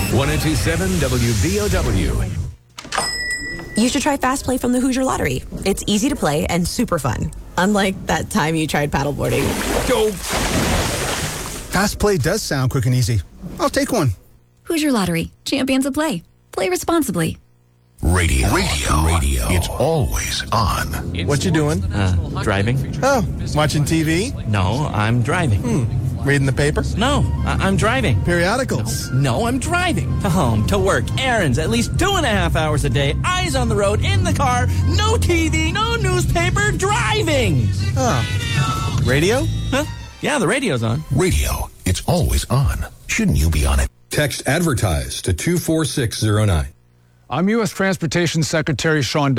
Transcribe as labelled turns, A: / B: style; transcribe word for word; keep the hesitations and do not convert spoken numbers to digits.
A: one oh two point seven W B O W.
B: You should try Fast Play from the Hoosier Lottery. It's easy to play and super fun. Unlike that time you tried paddleboarding.
A: Go!
C: Fast Play does sound quick and easy. I'll take one.
D: Hoosier Lottery. Champions of play. Play responsibly.
E: Radio. Radio. Radio. It's always on.
F: What you doing?
G: Uh, driving.
F: Oh, watching T V?
G: No, I'm driving.
F: Hmm. Reading the paper?
G: No, I- I'm driving.
F: Periodicals?
G: No, I'm driving. To home, to work, errands, at least two and a half hours a day, eyes on the road, in the car, no T V, no newspaper, driving.
F: Oh. Radio?
G: Huh? Yeah, the radio's on.
E: Radio. It's always on. Shouldn't you be on it?
A: Text advertise to two four six zero nine.
H: I'm U S Transportation Secretary Sean